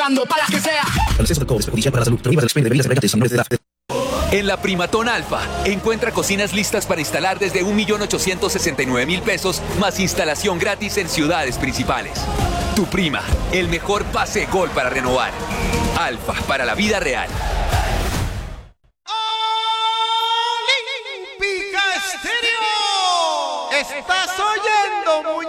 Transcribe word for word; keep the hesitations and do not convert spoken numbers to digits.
para que sea. El exceso de alcohol es perjudicial para la salud. Prohíbas el expendio de bebidas embriagantes a menores de edad. En la Primatón Alfa, encuentra cocinas listas para instalar desde un millón ochocientos sesenta y nueve mil pesos, más instalación gratis en ciudades principales. Tu Prima, el mejor pase gol para renovar. Alfa, para la vida real. Olímpica Estéreo. Estás oyendo, muñeco.